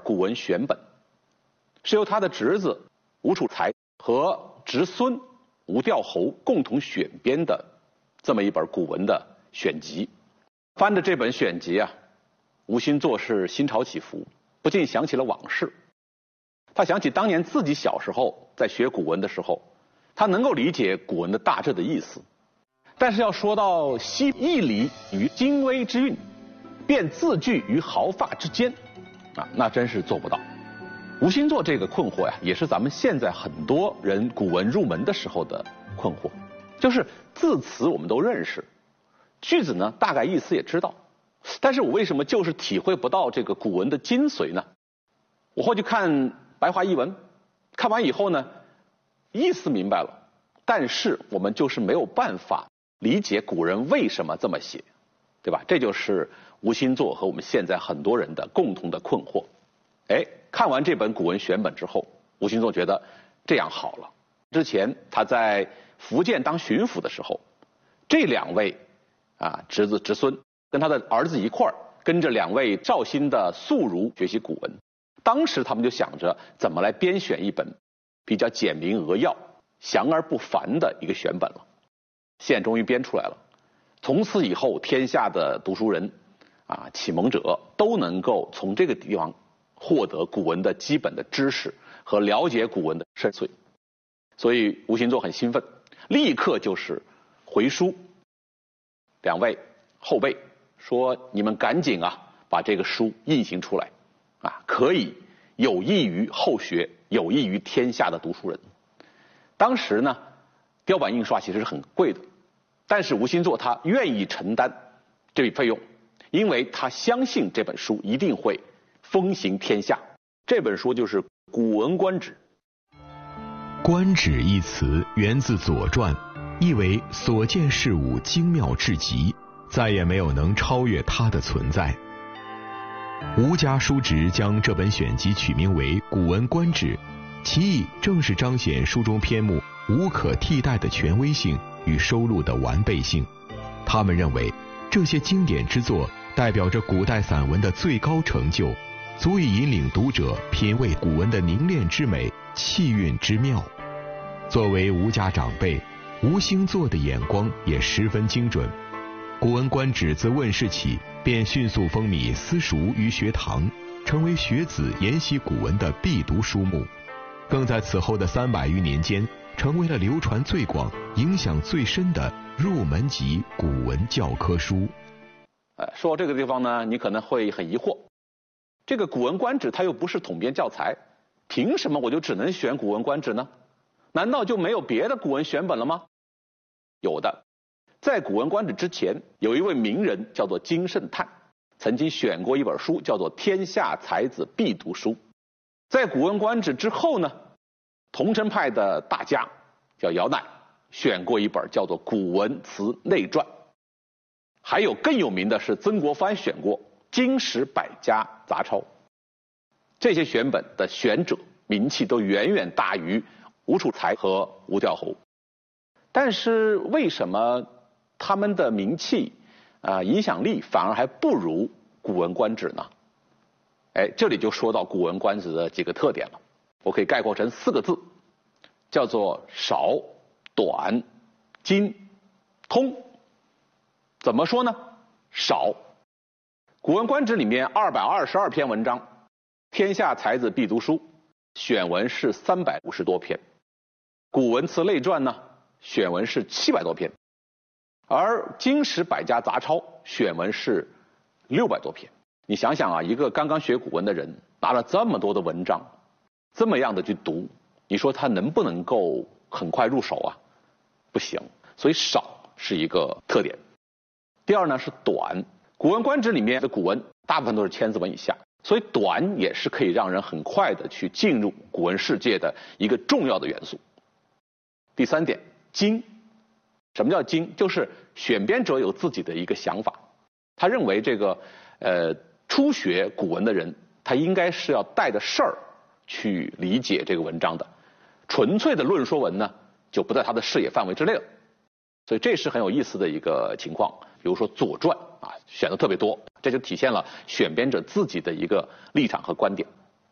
古文选本，是由他的侄子吴楚才和侄孙吴调侯共同选编的这么一本古文的选集。翻着这本选集啊，吴新作是心潮起伏，不禁想起了往事。他想起当年自己小时候在学古文的时候，他能够理解古文的大致的意思，但是要说到惜义理于精微之韵，辨字句于毫发之间啊，那真是做不到。吴新作这个困惑呀，也是咱们现在很多人古文入门的时候的困惑，就是字词我们都认识，句子呢大概意思也知道，但是我为什么就是体会不到这个古文的精髓呢？我会去看白话译文，看完以后呢，意思明白了，但是我们就是没有办法理解古人为什么这么写，对吧？这就是吴新作和我们现在很多人的共同的困惑。看完这本古文选本之后，吴新作觉得这样好了。之前他在福建当巡抚的时候，这两位侄子侄孙跟他的儿子一块儿跟着两位绍兴的宿儒学习古文，当时他们就想着怎么来编选一本比较简明扼要、详而不繁的一个选本了。现在终于编出来了，从此以后天下的读书人启蒙者都能够从这个地方获得古文的基本的知识和了解古文的深邃。所以吴新作很兴奋，立刻就是回书两位后辈说，你们赶紧把这个书印行出来可以有益于后学，有益于天下的读书人。当时呢，雕版印刷其实是很贵的，但是吴新作他愿意承担这笔费用，因为他相信这本书一定会风行天下。这本书就是《古文观止》。 观止一词源自《左传》，意为所见事物精妙至极，再也没有能超越它的存在。吴家叔侄将这本选集取名为《古文观止》，其意正是彰显书中篇目无可替代的权威性与收录的完备性。他们认为这些经典之作代表着古代散文的最高成就，足以引领读者品味古文的凝练之美、气韵之妙。作为吴家长辈，吴兴作的眼光也十分精准。《古文观止》自问世起便迅速风靡私塾与学堂，成为学子研习古文的必读书目，更在此后的300余年间成为了流传最广、影响最深的入门级古文教科书。 说到这个地方呢，你可能会很疑惑，这个《古文观止》它又不是统编教材，凭什么我就只能选《古文观止》呢？难道就没有别的古文选本了吗？有的。在《古文观止》之前，有一位名人叫做金圣叹，曾经选过一本书叫做《天下才子必读书》。在《古文观止》之后呢，桐城派的大家叫姚鼐，选过一本叫做《古文词内传》。还有更有名的是曾国藩选过《经史百家杂抄》。这些选本的选者名气都远远大于吴楚才和吴调侯，但是为什么他们的名气影响力反而还不如《古文观止》呢？这里就说到《古文观止》的几个特点了，我可以概括成4个字，叫做少、短、精、通。怎么说呢？少，《古文观止》里面222篇文章，天下才子必读书选文是350多篇，古文词类传呢选文是700多篇，而经史百家杂抄选文是600多篇。你想想一个刚刚学古文的人拿了这么多的文章，这么样的去读，你说他能不能够很快入手不行，所以少是一个特点。第二呢是短，《古文观止》里面的古文大部分都是千字文以下，所以短也是可以让人很快的去进入古文世界的一个重要的元素。第3点，精。什么叫精？就是选编者有自己的一个想法，他认为这个初学古文的人，他应该是要带着事儿去理解这个文章的，纯粹的论说文呢就不在他的视野范围之内了。所以这是很有意思的一个情况。比如说《左传》选的特别多，这就体现了选编者自己的一个立场和观点。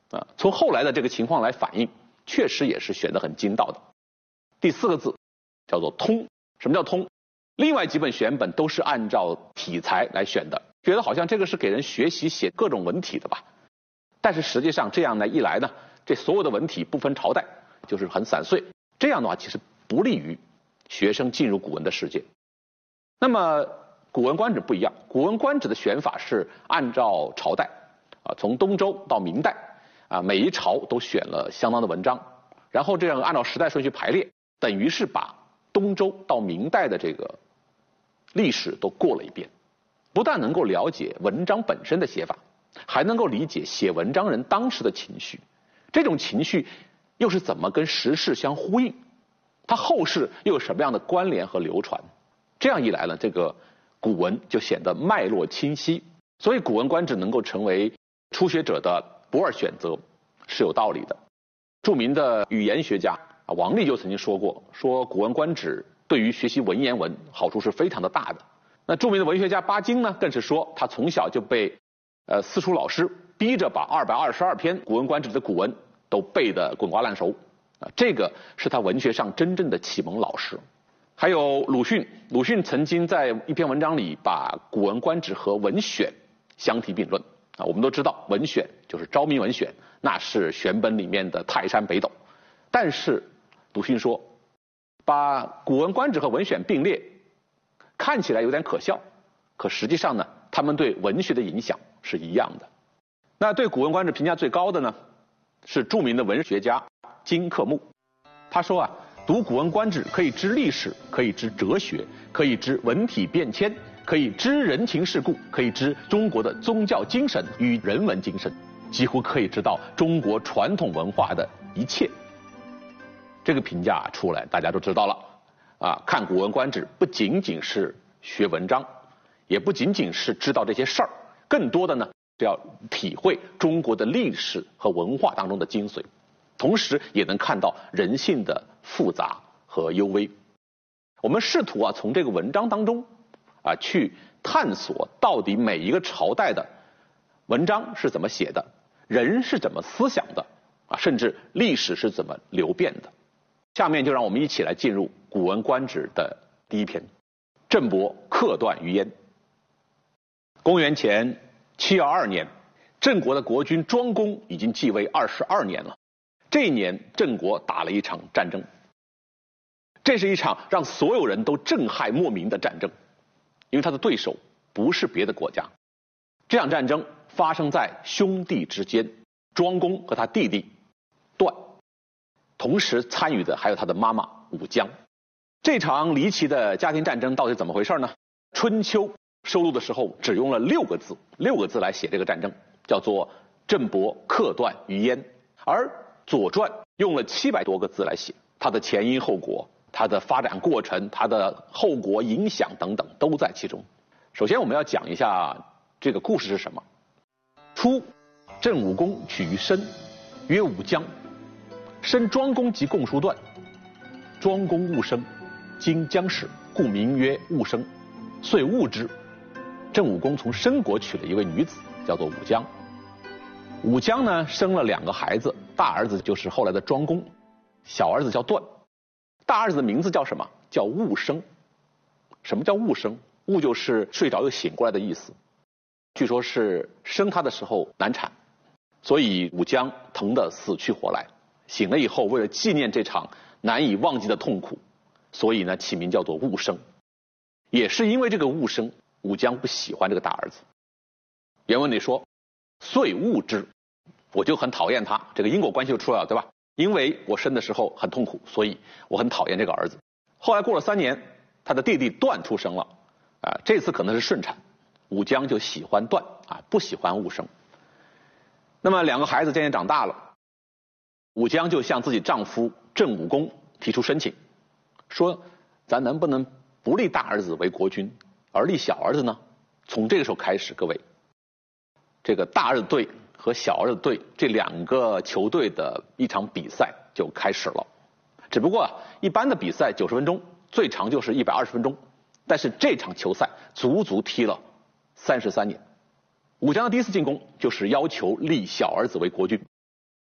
从后来的这个情况来反映，确实也是选得很精到的。第4个字叫做通。什么叫通？另外几本选本都是按照体裁来选的，觉得好像这个是给人学习写各种文体的吧。但是实际上这样一来呢，这所有的文体不分朝代，就是很散碎，这样的话其实不利于学生进入古文的世界。那么《古文观止》不一样，《古文观止》的选法是按照朝代从东周到明代每一朝都选了相当的文章，然后这样按照时代顺序排列，等于是把东周到明代的这个历史都过了一遍，不但能够了解文章本身的写法，还能够理解写文章人当时的情绪，这种情绪又是怎么跟时事相呼应，它后世又有什么样的关联和流传。这样一来呢，这个古文就显得脉络清晰，所以《古文观止》能够成为初学者的不二选择是有道理的。著名的语言学家王立就曾经说过，说《古文观止》对于学习文言文好处是非常的大的。那著名的文学家巴金呢，更是说他从小就被私塾老师逼着把222篇《古文观止》的古文都背得滚瓜烂熟这个是他文学上真正的启蒙老师。还有鲁迅，鲁迅曾经在一篇文章里把《古文观止》和文选相提并论我们都知道文选就是昭明文选，那是选本里面的泰山北斗。但是鲁迅说，把《古文观止》和文选并列看起来有点可笑，可实际上呢，他们对文学的影响是一样的。那对《古文观止》评价最高的呢，是著名的文学家金克木。他说读《古文观止》可以知历史，可以知哲学，可以知文体变迁，可以知人情世故，可以知中国的宗教精神与人文精神，几乎可以知道中国传统文化的一切。这个评价出来，大家都知道了看《古文观止》不仅仅是学文章，也不仅仅是知道这些事儿，更多的呢是要体会中国的历史和文化当中的精髓，同时也能看到人性的复杂和幽微。我们试图从这个文章当中去探索到底每一个朝代的文章是怎么写的，人是怎么思想的甚至历史是怎么流变的。下面就让我们一起来进入《古文观止》的第一篇，郑伯克段于鄢。公元前712年，郑国的国君庄公已经继位22年了。这一年，郑国打了一场战争，这是一场让所有人都震撼莫名的战争，因为他的对手不是别的国家。这场战争发生在兄弟之间，庄公和他弟弟段，同时参与的还有他的妈妈武姜。这场离奇的家庭战争到底怎么回事呢？春秋收录的时候只用了6个字来写这个战争，叫做郑伯克段于鄢，而左传用了700多个字来写，它的前因后果，它的发展过程，它的后果影响等等都在其中。首先我们要讲一下这个故事是什么。初，郑武公取于申，曰武姜。申庄公及共叔段，庄公戊申，今姜始，故名曰戊申，遂戊之。郑武公从申国娶了一位女子，叫做武姜。武姜呢生了2个孩子，大儿子就是后来的庄公，小儿子叫段。大儿子的名字叫什么？叫戊生。什么叫戊生？戊就是睡着又醒过来的意思。据说是生他的时候难产，所以武姜疼得死去活来。醒了以后，为了纪念这场难以忘记的痛苦，所以呢起名叫做戊生。也是因为这个戊生，武姜不喜欢这个大儿子。原文里说，遂戊之，我就很讨厌他，这个因果关系就出来了，对吧？因为我生的时候很痛苦，所以我很讨厌这个儿子。后来过了3年，他的弟弟段出生了这次可能是顺产，武姜就喜欢段不喜欢戊生。那么2个孩子渐渐长大了，武姜就向自己丈夫郑武公提出申请，说咱能不能不立大儿子为国君，而立小儿子呢？从这个时候开始，各位，这个大儿子队和小儿子队这2个球队的一场比赛就开始了。只不过一般的比赛90分钟，最长就是120分钟，但是这场球赛足足踢了33年。武姜的第一次进攻就是要求立小儿子为国君，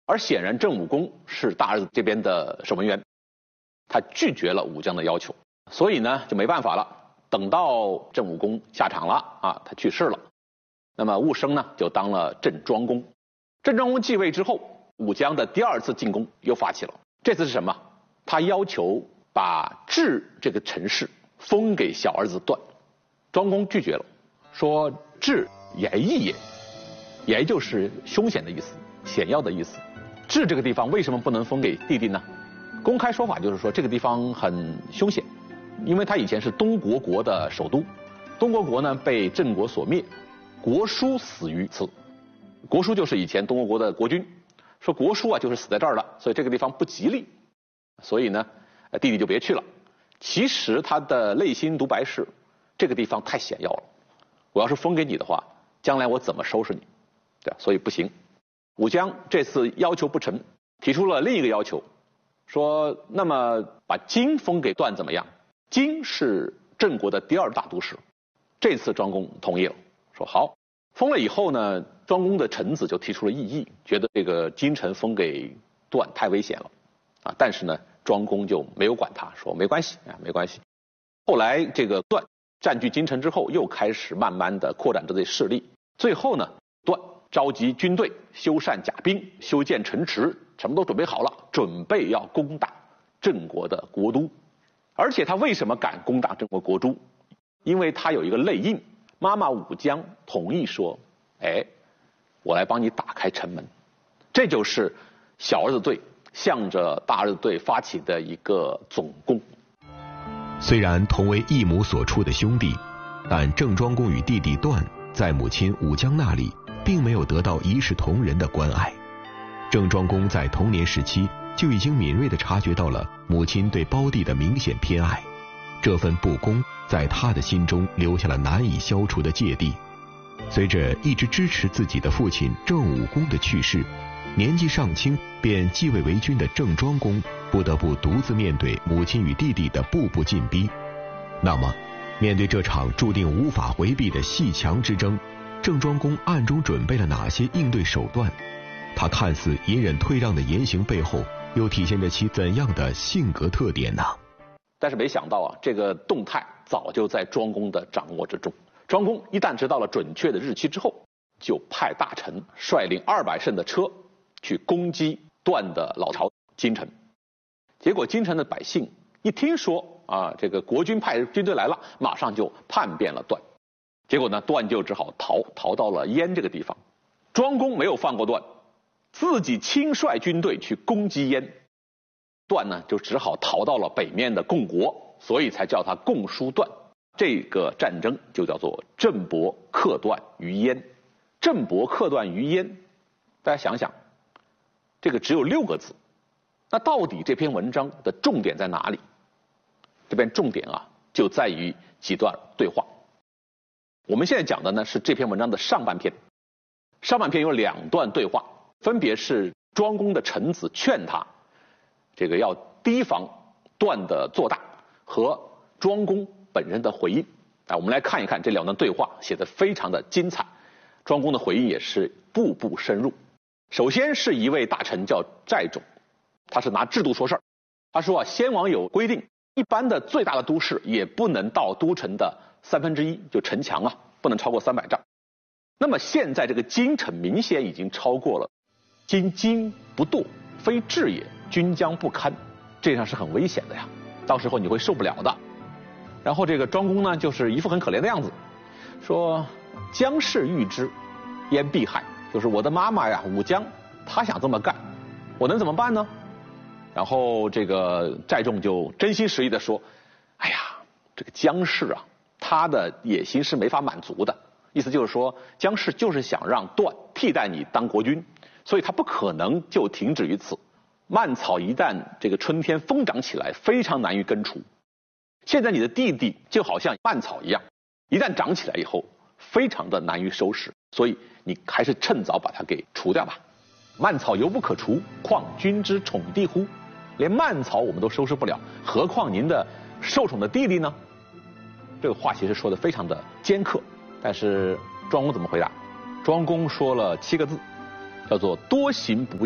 而显然郑武公是大儿子这边的守门员，他拒绝了武姜的要求，所以呢就没办法了。等到郑武公下场了啊，他去世了，那么寤生呢就当了郑庄公。郑庄公继位之后，武姜的第二次进攻又发起了，这次是什么？他要求把治这个城市封给小儿子段。庄公拒绝了，说治严义也，严就是凶险的意思，险要的意思。治这个地方为什么不能封给弟弟呢？公开说法就是说这个地方很凶险，因为他以前是东国国的首都，东国国呢被郑国所灭，国叔死于此。国叔就是以前东国国的国君，说国叔啊就是死在这儿了，所以这个地方不吉利，所以呢弟弟就别去了。其实他的内心独白是，这个地方太险要了，我要是封给你的话，将来我怎么收拾你？对吧？所以不行。武姜这次要求不成，提出了另一个要求，说那么把荆封给段怎么样？荆是郑国的第二大都市。这次庄公同意了，说好。封了以后呢，庄公的臣子就提出了异议，觉得这个荆城封给段太危险了啊。但是呢，庄公就没有管他，说没关系啊，没关系。后来这个段占据京城之后，又开始慢慢的扩展这类势力。最后呢，段召集军队，修缮甲兵，修建城池，什么都准备好了，准备要攻打郑国的国都。而且他为什么敢攻打郑国国都？因为他有一个内应，妈妈武姜同意说，哎，我来帮你打开城门。这就是小儿子队向着大儿子队发起的一个总攻。 虽然同为异母所出的兄弟，但郑庄公与弟弟段在母亲武姜那里并没有得到一视同仁的关爱。郑庄公在童年时期就已经敏锐地察觉到了母亲对胞弟的明显偏爱，这份不公在他的心中留下了难以消除的芥蒂。随着一直支持自己的父亲郑武公的去世，年纪尚轻便继位为君的郑庄公不得不独自面对母亲与弟弟的步步进逼。那么面对这场注定无法回避的阋墙之争，郑庄公暗中准备了哪些应对手段？他看似隐忍退让的言行背后又体现着其怎样的性格特点呢？ 但是没想到啊，这个动态早就在庄公的掌握之中。庄公一旦知道了准确的日期之后，就派大臣率领200乘的车去攻击段的老巢京城。结果京城的百姓一听说啊，这个国君派军队来了，马上就叛变了段。结果呢，段就只好逃到了燕这个地方。庄公没有放过段，自己亲率军队去攻击燕。段呢就只好逃到了北面的共国，所以才叫他共叔段。这个战争就叫做郑伯克段于燕。郑伯克段于燕，大家想想，这个只有6个字，那到底这篇文章的重点在哪里？这边重点啊就在于几段对话。我们现在讲的呢是这篇文章的上半篇，上半篇有2段对话，分别是庄公的臣子劝他这个要提防段的做大，和庄公本人的回应。我们来看一看这2段对话，写得非常的精彩。庄公的回应也是步步深入。首先是一位大臣叫寨踵，他是拿制度说事儿。他说啊，先王有规定，一般的最大的都市也不能到都城的1/3，就城墙啊，不能超过300丈。那么现在这个京城明显已经超过了，京不堕，非治也，君将不堪，这样是很危险的呀，到时候你会受不了的。然后这个庄公呢，就是一副很可怜的样子，说姜氏欲之，焉必害，就是我的妈妈呀，武姜，她想这么干，我能怎么办呢？然后这个寨踵就真心实意的说，哎呀，这个姜氏啊，他的野心是没法满足的，意思就是说姜氏就是想让段替代你当国君，所以他不可能就停止于此。蔓草一旦这个春天疯长起来，非常难于根除。现在你的弟弟就好像蔓草一样，一旦长起来以后非常的难于收拾，所以你还是趁早把它给除掉吧。蔓草犹不可除，况君之宠弟乎？连蔓草我们都收拾不了，何况您的受宠的弟弟呢？这个话其实说的非常的尖刻，但是庄公怎么回答？庄公说了7个字，叫做多行不义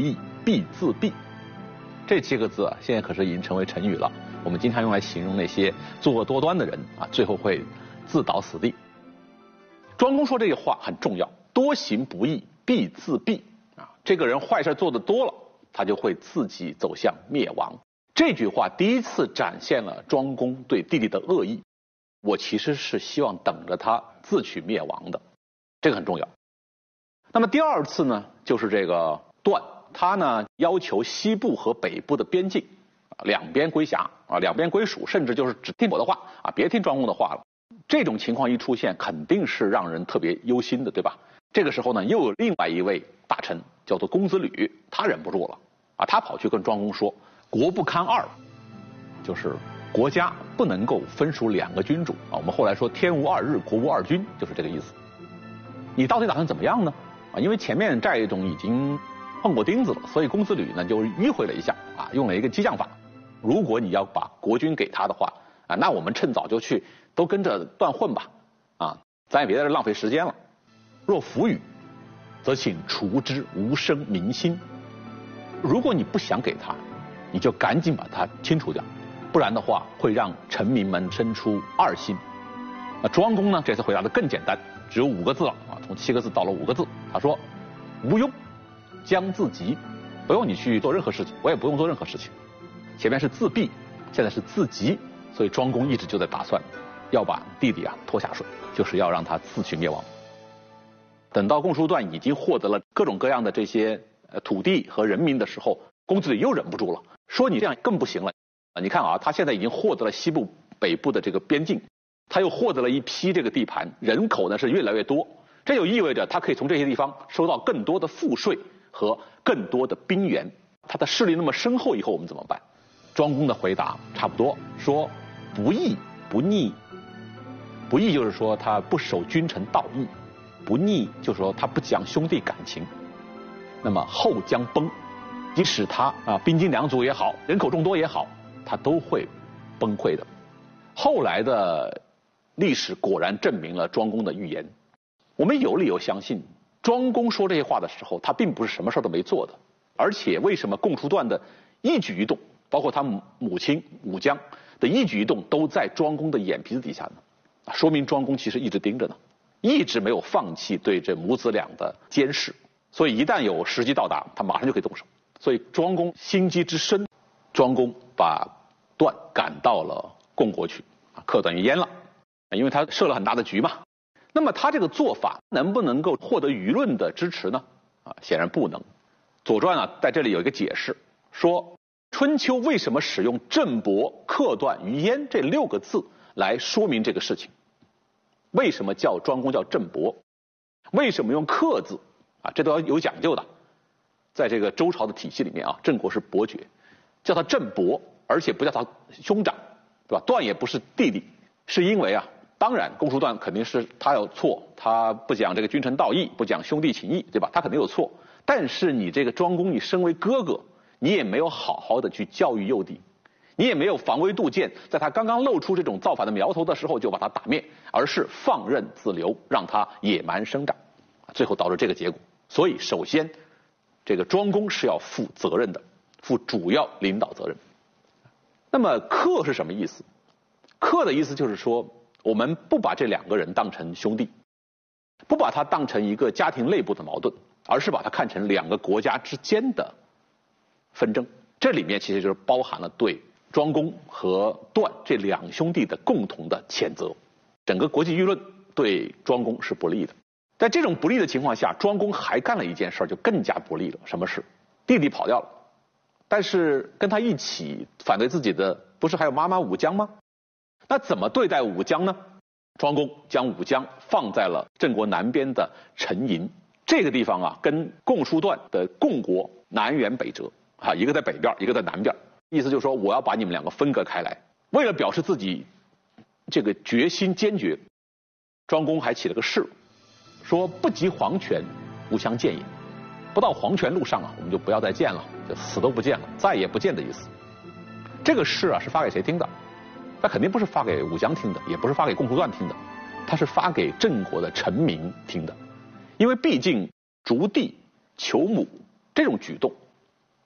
必自毙。这7个字啊，现在可是已经成为成语了。我们经常用来形容那些作恶多端的人啊，最后会自倒死地。庄公说这句话很重要，多行不义必自毙啊，这个人坏事做得多了，他就会自己走向灭亡。这句话第一次展现了庄公对弟弟的恶意，我其实是希望等着他自取灭亡的，这个很重要。那么第二次呢，就是这个段，他呢要求西部和北部的边境两边归辖啊，两边归属，甚至就是只听我的话啊，别听庄公的话了。这种情况一出现，肯定是让人特别忧心的，对吧？这个时候呢，又有另外一位大臣叫做公子吕，他忍不住了啊，他跑去跟庄公说：“国不堪二，就是国家不能够分属2个君主啊。我们后来说天无2日，国无2君，就是这个意思。你到底打算怎么样呢？啊，因为前面寨中已经碰过钉子了，所以公子吕呢就迂回了一下啊，用了一个激将法。如果你要把国君给他的话啊，那我们趁早就去都跟着段混吧啊，咱也别在这浪费时间了。若弗与，则请除之，无生民心。如果你不想给他，你就赶紧把他清除掉，不然的话会让臣民们生出2心。那庄公呢这次回答的更简单，只有5个字了啊，从7个字到了5个字。他说：“无庸，将自急。”不用你去做任何事情，我也不用做任何事情。前面是自毙，现在是自急，所以庄公一直就在打算要把弟弟啊拖下水，就是要让他自取灭亡。等到共叔段已经获得了各种各样的这些土地和人民的时候，公子吕又忍不住了，说：“你这样更不行了啊！你看啊，他现在已经获得了西部、北部的这个边境，他又获得了一批这个地盘，人口呢是越来越多，这就意味着他可以从这些地方收到更多的赋税和更多的兵源。他的势力那么深厚，以后我们怎么办？”庄公的回答差不多说：“不义不逆。”不义就是说他不守君臣道义，不逆就是说他不讲兄弟感情。那么后将崩，即使他兵精粮足也好，人口众多也好，他都会崩溃的。后来的历史果然证明了庄公的预言。我们有理由相信，庄公说这些话的时候，他并不是什么事都没做的。而且为什么共叔段的一举一动，包括他母亲武姜的一举一动，都在庄公的眼皮子底下呢？说明庄公其实一直盯着呢，一直没有放弃对这母子俩的监视。所以一旦有时机到达，他马上就可以动手。所以庄公心机之深，庄公把段赶到了共国去，克段于鄢了，因为他设了很大的局嘛。那么他这个做法能不能够获得舆论的支持呢？显然不能。左传啊，在这里有一个解释，说春秋为什么使用郑伯克段于鄢这6个字来说明这个事情？为什么叫庄公叫郑伯？为什么用克字啊？这都要有讲究的。在这个周朝的体系里面啊，郑国是伯爵，叫他郑伯，而且不叫他兄长，对吧？段也不是弟弟，是因为啊，当然公叔段肯定是他有错，他不讲这个君臣道义，不讲兄弟情义，对吧？他肯定有错。但是你这个庄公，你身为哥哥，你也没有好好的去教育幼弟，你也没有防微杜渐，在他刚刚露出这种造反的苗头的时候就把他打灭，而是放任自流，让他野蛮生长，最后导致这个结果。所以首先这个庄公是要负责任的，负主要领导责任。那么克是什么意思？克的意思就是说，我们不把这2个人当成兄弟，不把它当成一个家庭内部的矛盾，而是把它看成2个国家之间的纷争。这里面其实就是包含了对庄公和段这2兄弟的共同的谴责。整个国际舆论对庄公是不利的。在这种不利的情况下，庄公还干了一件事就更加不利了。什么事？弟弟跑掉了，但是跟他一起反对自己的不是还有妈妈武姜吗？那怎么对待武姜呢？庄公将武姜放在了郑国南边的陈营，这个地方啊，跟共叔段的共国南辕北辙啊，一个在北边，一个在南边，意思就是说我要把你们2个分隔开来。为了表示自己这个决心坚决，庄公还起了个誓，说不及黄泉，无相见也。不到黄泉路上啊，我们就不要再见了，就死都不见了，再也不见的意思。这个誓啊是发给谁听的？他肯定不是发给武姜听的，也不是发给共叔段听的，他是发给郑国的臣民听的。因为毕竟逐地求母这种举动，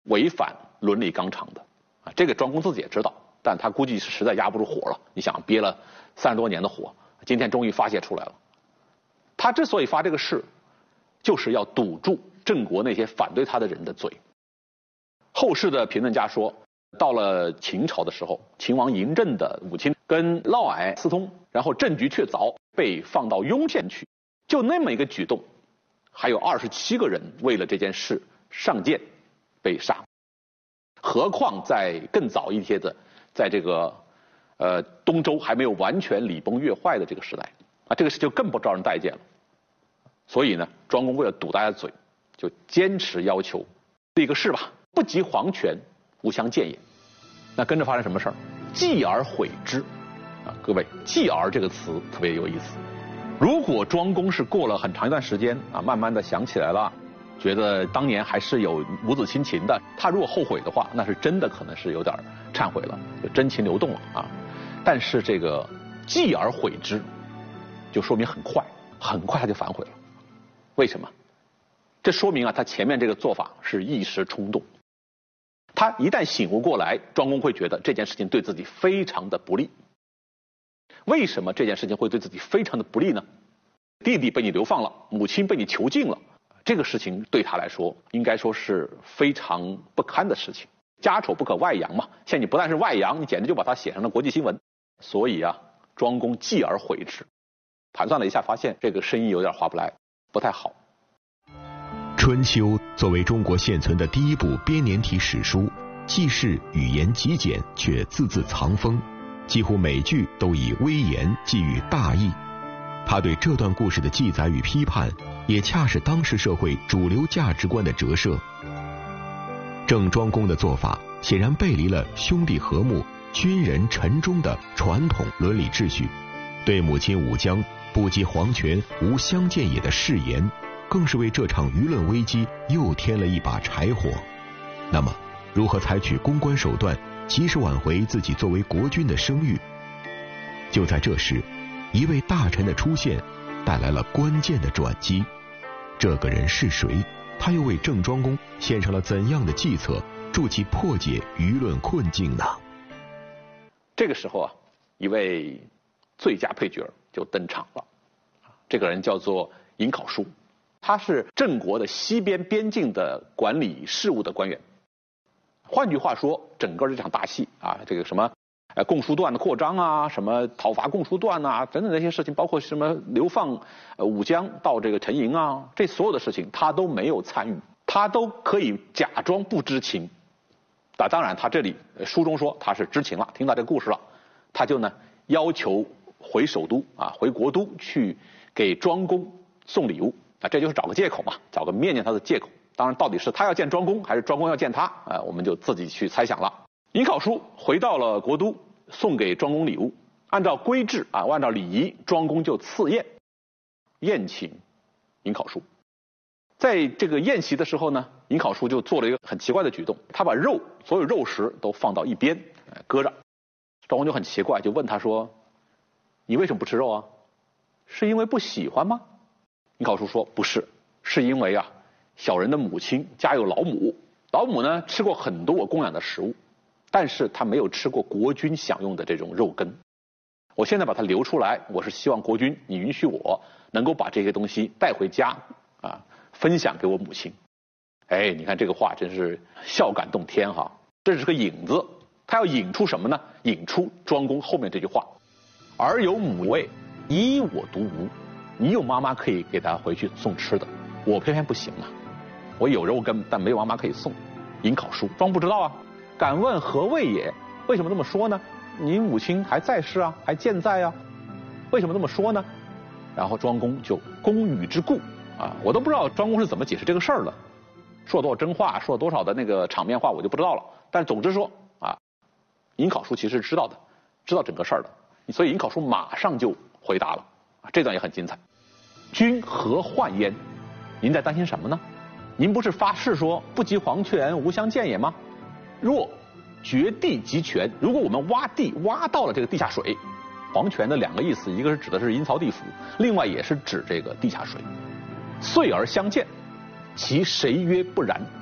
违反伦理纲常的啊。这个庄公自己也知道，但他估计是实在压不住火了。你想憋了30多年的火，今天终于发泄出来了。他之所以发这个誓，就是要堵住郑国那些反对他的人的嘴。后世的评论家说，到了秦朝的时候，秦王嬴政的母亲跟嫪毐私通，然后政局确凿，被放到雍县去。就那么一个举动，还有27个人为了这件事上谏被杀。何况在更早一些的，在这个东周还没有完全礼崩乐坏的这个时代啊，这个事就更不招人待见了。所以呢，庄公为了堵大家嘴，就坚持要求立个誓吧，不及黄泉，无相见也。那跟着发生什么事儿？继而悔之啊！各位，继而这个词特别有意思。如果庄公是过了很长一段时间啊，慢慢的想起来了，觉得当年还是有母子亲情的，他如果后悔的话，那是真的可能是有点忏悔了，就真情流动了啊。但是这个继而悔之，就说明很快他就反悔了。为什么？这说明啊，他前面这个做法是一时冲动。他一旦醒悟过来，庄公会觉得这件事情对自己非常的不利。为什么这件事情会对自己非常的不利呢？弟弟被你流放了，母亲被你囚禁了，这个事情对他来说应该说是非常不堪的事情。家丑不可外扬嘛，现在你不但是外扬，你简直就把它写成了国际新闻。所以啊，庄公继而悔之，盘算了一下，发现这个生意有点划不来，不太好。 春秋作为中国现存的第一部编年体史书，既是语言极简，却字字藏锋，几乎每句都以微言寄予大义。他对这段故事的记载与批判，也恰是当时社会主流价值观的折射。郑庄公的做法显然背离了兄弟和睦、君人臣忠的传统伦理秩序，对母亲武姜不及黄泉无相见也的誓言，更是为这场舆论危机又添了一把柴火。那么，如何采取公关手段，及时挽回自己作为国君的声誉？就在这时，一位大臣的出现，带来了关键的转机。这个人是谁？他又为郑庄公献上了怎样的计策，助其破解舆论困境呢？ 这个时候啊，一位最佳配角就登场了。这个人叫做颍考叔，他是郑国的西边边境的管理事务的官员。换句话说，整个这场大戏啊，这个什么贡书段的扩张啊，什么讨伐贡书段啊，等等这些事情，包括什么流放武姜到这个陈营啊，这所有的事情他都没有参与，他都可以假装不知情。当然，他这里书中说他是知情了，听到这个故事了，他就呢要求回首都啊，回国都去给庄公送礼物啊，这就是找个借口嘛，找个面见他的借口。当然，到底是他要见庄公，还是庄公要见他我们就自己去猜想了。颍考叔回到了国都，送给庄公礼物。按照规制啊，按照礼仪，庄公就赐宴请颍考叔。在这个宴席的时候呢，颍考叔就做了一个很奇怪的举动，他把所有肉食都放到一边搁着。庄公就很奇怪，就问他说：“你为什么不吃肉啊？是因为不喜欢吗？”颍考叔说：“不是，是因为啊，小人的母亲家有老母，老母呢吃过很多我供养的食物，但是他没有吃过国君享用的这种肉羹。我现在把它留出来，我是希望国君你允许我能够把这些东西带回家啊，分享给我母亲。”哎，你看这个话真是孝感动天哈，这是个引子，他要引出什么呢？引出庄公后面这句话：“儿有母味，宜我独无。”你有妈妈可以给他回去送吃的，我偏偏不行啊！我有肉羹，但没有妈妈可以送。颍考叔庄不知道啊，敢问何谓也？为什么这么说呢？你母亲还在世啊，还健在啊，为什么这么说呢？然后庄公就公语之故啊，我都不知道庄公是怎么解释这个事儿的，说了多少真话，说了多少的那个场面话，我就不知道了。但总之说啊，颍考叔其实知道的，知道整个事儿的，所以颍考叔马上就回答了啊，这段也很精彩。君何患焉？您在担心什么呢？您不是发誓说不及黄泉无相见也吗？若掘地及泉，如果我们挖地挖到了这个地下水，黄泉的两个意思，一个是指的是阴曹地府，另外也是指这个地下水。遂而相见，其谁曰不然？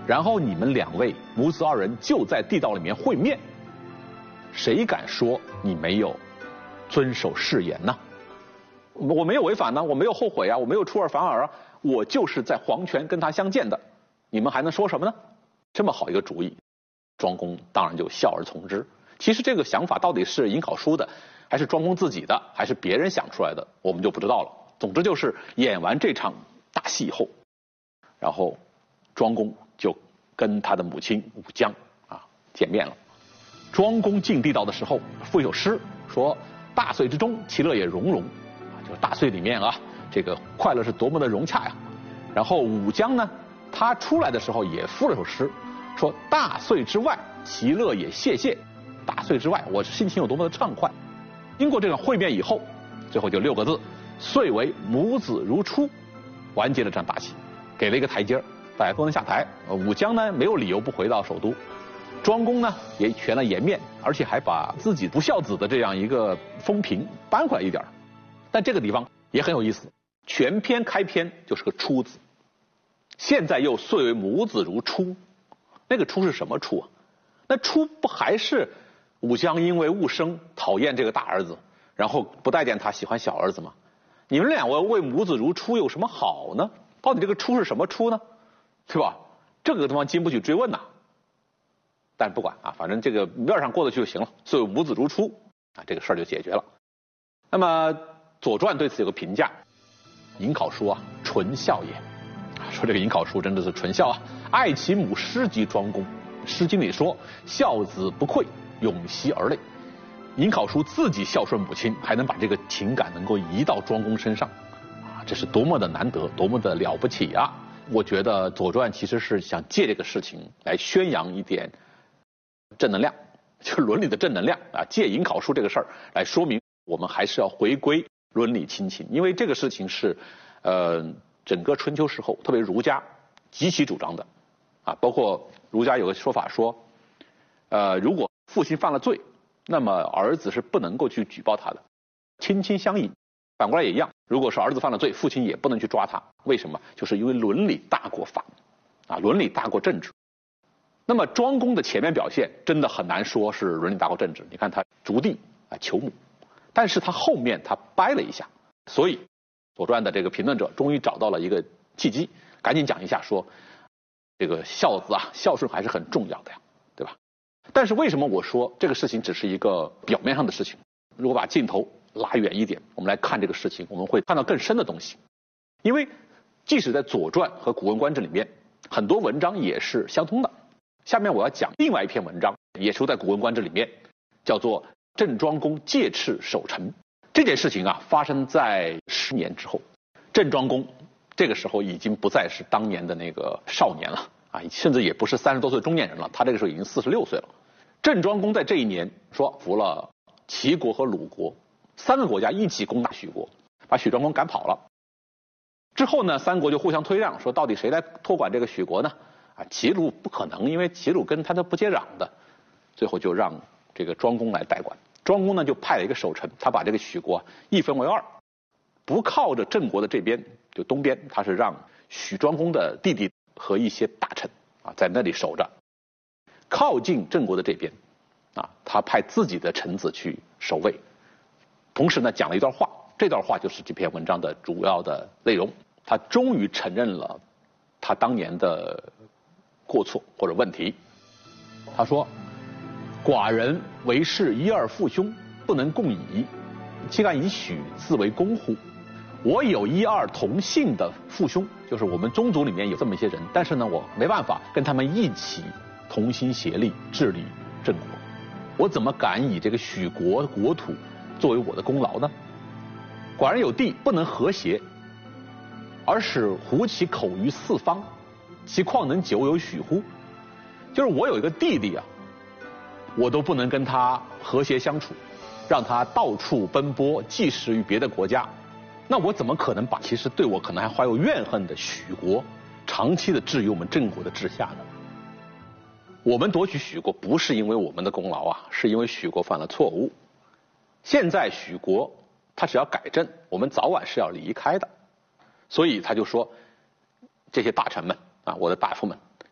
然后你们两位母子二人就在地道里面会面，谁敢说你没有遵守誓言呢？我没有违反呢，我没有后悔啊，我没有出尔反尔啊，我就是在黄泉跟他相见的，你们还能说什么呢？这么好一个主意，庄公当然就笑而从之。其实这个想法到底是尹考叔的，还是庄公自己的，还是别人想出来的，我们就不知道了。总之就是演完这场大戏以后，然后庄公就跟他的母亲武姜见面了。庄公进地道的时候赋一首诗，说大岁之中，其乐也融融，就是大岁里面这个快乐是多么的融洽呀。然后武姜呢，他出来的时候也赋了首诗，说大岁之外，其乐也谢谢。大岁之外，我心情有多么的畅快。经过这个会面以后，最后就6个字，遂为母子如初，完结了这场大戏，给了一个台阶，大家都能下台。武姜呢没有理由不回到首都，庄公呢也全了颜面，而且还把自己不孝子的这样一个风评搬回来一点。但这个地方也很有意思，全篇开篇就是个初字，现在又遂为母子如初，那个初是什么初啊？那初不还是武姜因为误生讨厌这个大儿子，然后不待见他，喜欢小儿子吗？你们两位为母子如初有什么好呢？到底这个初是什么初呢？对吧？这个地方经不起追问呐。但不管反正这个面上过得去就行了，所以母子如初这个事儿就解决了。那么《左传》对此有个评价，尹考叔纯孝也，说这个尹考叔真的是纯孝爱其母师及庄公。《诗经》里说孝子不愧，永息而泪。尹考叔自己孝顺母亲，还能把这个情感能够移到庄公身上这是多么的难得，多么的了不起啊！我觉得《左传》其实是想借这个事情来宣扬一点正能量，就是伦理的正能量借尹考叔这个事儿来说明我们还是要回归伦理亲情，因为这个事情是整个春秋时候特别儒家极其主张的包括儒家有个说法说如果父亲犯了罪，那么儿子是不能够去举报他的，亲亲相依。反过来也一样，如果是儿子犯了罪，父亲也不能去抓他。为什么？就是因为伦理大过法伦理大过政治。那么庄公的前面表现真的很难说是伦理大过政治，你看他逐地求母，但是他后面他掰了一下，所以左传的这个评论者终于找到了一个契机，赶紧讲一下说这个孝子孝顺还是很重要的呀，对吧？但是为什么我说这个事情只是一个表面上的事情？如果把镜头拉远一点，我们来看这个事情，我们会看到更深的东西。因为即使在《左传》和《古文观止》里面，很多文章也是相通的。下面我要讲另外一篇文章，也出在《古文观止》里面，叫做郑庄公戒赤守城。这件事情发生在10年之后，郑庄公这个时候已经不再是当年的那个少年了甚至也不是30多岁中年人了，他这个时候已经46岁了。郑庄公在这一年说服了齐国和鲁国3个国家一起攻打许国，把许庄公赶跑了。之后呢，3国就互相推让，说到底谁来托管这个许国呢？齐鲁不可能，因为齐鲁跟他都不接壤的，最后就让这个庄公来代管。庄公呢就派了一个守臣，他把这个许国一分为2，不靠着郑国的这边，就东边，他是让许庄公的弟弟和一些大臣在那里守着，靠近郑国的这边他派自己的臣子去守卫。同时呢讲了一段话，这段话就是这篇文章的主要的内容。他终于承认了他当年的过错或者问题。他说：寡人为是一二父兄，不能共矣，岂敢以许自为公乎？我有1、2同姓的父兄，就是我们宗族里面有这么一些人，但是呢我没办法跟他们一起同心协力治理郑国，我怎么敢以这个许国国土作为我的功劳呢？寡人有地，不能和谐，而使胡其口于四方，其况能久有许乎？就是我有一个弟弟我都不能跟他和谐相处，让他到处奔波，寄食于别的国家，那我怎么可能把其实对我可能还怀有怨恨的许国长期的置于我们郑国的治下呢？我们夺取许国不是因为我们的功劳是因为许国犯了错误。现在许国他只要改正，我们早晚是要离开的。所以他就说，这些大臣们我的大夫们，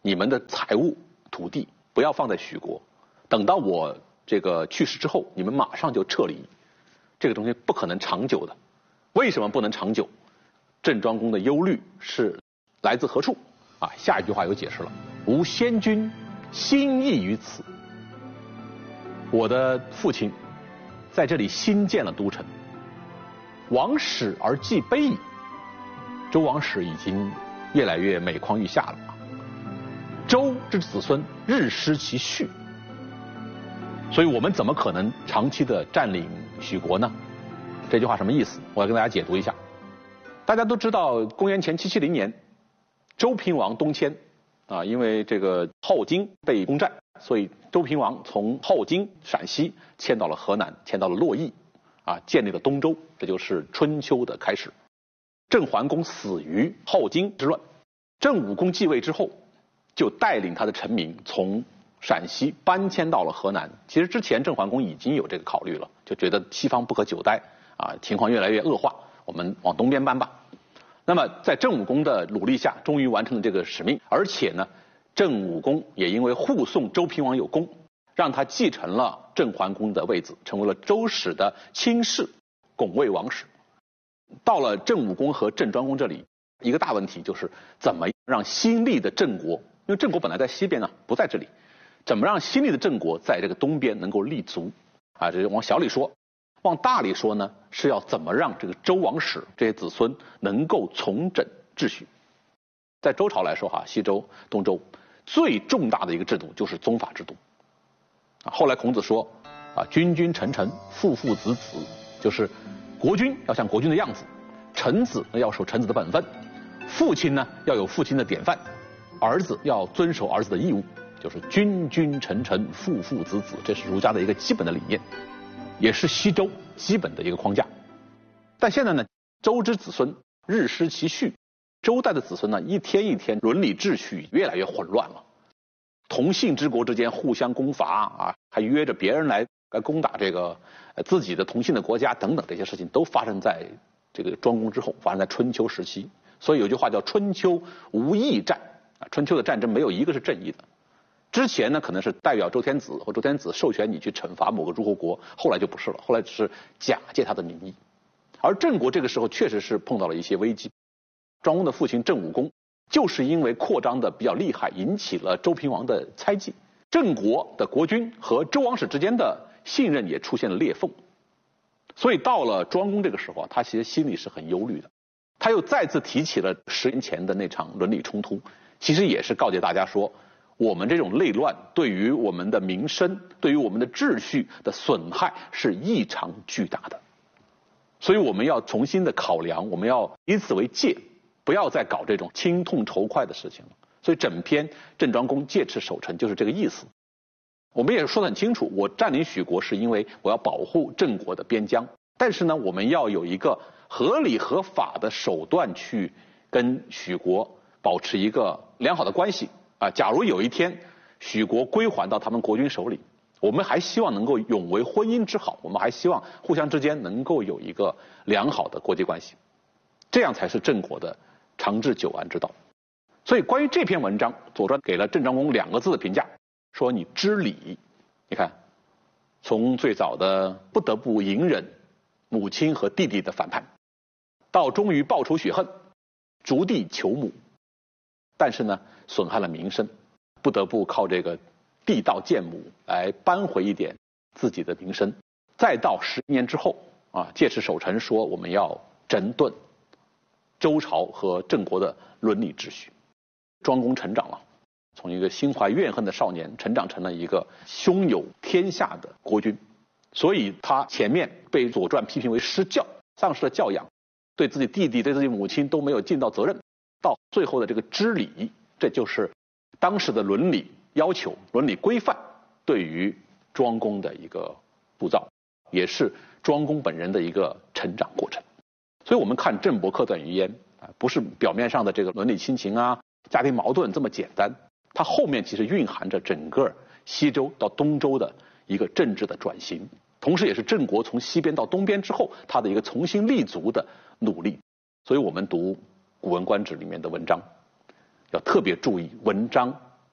你们的财物土地不要放在许国，等到我这个去世之后，你们马上就撤离。这个东西不可能长久的。为什么不能长久？郑庄公的忧虑是来自何处啊？下一句话有解释了：吾先君心意于此。我的父亲在这里新建了都城，王室而既卑矣。周王室已经越来越每况愈下了。周之子孙日失其序，所以我们怎么可能长期的占领许国呢？这句话什么意思？我要跟大家解读一下。大家都知道，公元前770年，周平王东迁啊，因为这个镐京被攻占，所以周平王从镐京陕西迁到了河南，迁到了洛邑，啊，建立了东周，这就是春秋的开始。郑桓公死于镐京之乱，郑武公继位之后，就带领他的臣民从陕西搬迁到了河南。其实之前郑桓公已经有这个考虑了，就觉得西方不可久待啊，情况越来越恶化，我们往东边搬吧。那么在郑武公的努力下，终于完成了这个使命。而且呢，郑武公也因为护送周平王有功，让他继承了郑桓公的位子，成为了周史的卿士，拱卫王室。到了郑武公和郑庄公这里，一个大问题就是怎么让新立的郑国，因为郑国本来在西边啊，不在这里，怎么让新立的郑国在这个东边能够立足啊？这是往小里说。往大里说呢，是要怎么让这个周王室这些子孙能够重整秩序。在周朝来说哈，西周、东周最重大的一个制度就是宗法制度。后来孔子说啊，君君臣臣，父父子子，就是国君要像国君的样子，臣子要守臣子的本分，父亲呢要有父亲的典范，儿子要遵守儿子的义务，就是君君臣臣，父父子子，这是儒家的一个基本的理念，也是西周基本的一个框架。但现在呢，周之子孙日失其序，周代的子孙呢，一天一天伦理秩序越来越混乱了，同姓之国之间互相攻伐啊，还约着别人来攻打这个自己的同姓的国家等等，这些事情都发生在这个庄公之后，发生在春秋时期。所以有句话叫春秋无义战啊，春秋的战争没有一个是正义的。之前呢，可能是代表周天子或周天子授权你去惩罚某个诸侯国，后来就不是了，后来只是假借他的名义。而郑国这个时候确实是碰到了一些危机。庄公的父亲郑武公就是因为扩张的比较厉害，引起了周平王的猜忌，郑国的国君和周王室之间的信任也出现了裂缝。所以到了庄公这个时候啊，他其实心里是很忧虑的。他又再次提起了10年前的那场伦理冲突，其实也是告诫大家说，我们这种内乱对于我们的民生，对于我们的秩序的损害是异常巨大的。所以我们要重新的考量，我们要以此为戒，不要再搞这种亲痛仇快的事情了。所以整篇郑庄公戒斥守臣就是这个意思。我们也说得很清楚，我占领许国是因为我要保护郑国的边疆，但是呢，我们要有一个合理合法的手段去跟许国保持一个良好的关系啊。假如有一天许国归还到他们国君手里，我们还希望能够永为婚姻之好，我们还希望互相之间能够有一个良好的国际关系，这样才是郑国的长治久安之道。所以关于这篇文章，左传给了郑庄公2个字的评价，说你知礼。你看，从最早的不得不隐忍母亲和弟弟的反叛，到终于报仇雪恨，逐地求母，但是呢，损害了民生，不得不靠这个地道见母来扳回一点自己的名声。再到10年之后啊，戒斥守臣说我们要整顿周朝和郑国的伦理秩序。庄公成长了，从一个心怀怨恨的少年成长成了一个胸有天下的国君。所以他前面被左传批评为失教，丧失了教养，对自己弟弟对自己母亲都没有尽到责任，到最后的这个知礼，这就是当时的伦理要求、伦理规范对于庄公的一个塑造，也是庄公本人的一个成长过程。所以我们看郑伯克段于鄢啊，不是表面上的这个伦理亲情啊、家庭矛盾这么简单，它后面其实蕴含着整个西周到东周的一个政治的转型，同时也是郑国从西边到东边之后它的一个重新立足的努力。所以我们读《古文观止》里面的文章，要特别注意文章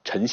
陈